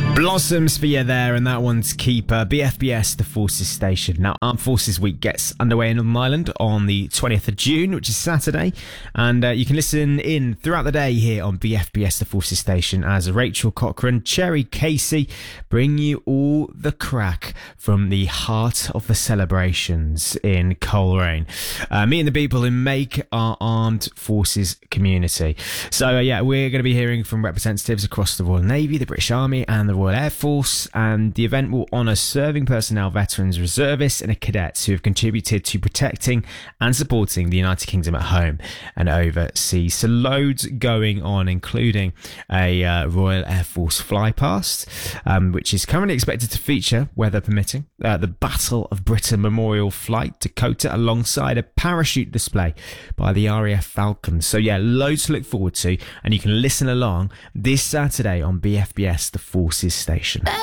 Blossoms for you there, and that one's Keeper, BFBS, the Forces Station. Now, Armed Forces Week gets underway in Northern Ireland on the 20th of June, which is Saturday, and you can listen in throughout the day here on BFBS, the Forces Station, as Rachel Cochran, Cherry Casey bring you all the crack from the heart of the celebrations in Coleraine, meeting the people who make our Armed Forces community. So, we're going to be hearing from representatives across the Royal Navy, the British Army, and the Royal Air Force, and the event will honour serving personnel, veterans, reservists and cadets who have contributed to protecting and supporting the United Kingdom at home and overseas. So loads going on, including a Royal Air Force flypast, which is currently expected to feature, weather permitting, the Battle of Britain Memorial Flight Dakota, alongside a parachute display by the RAF Falcons. So loads to look forward to, and you can listen along this Saturday on BFBS, the Forces Station.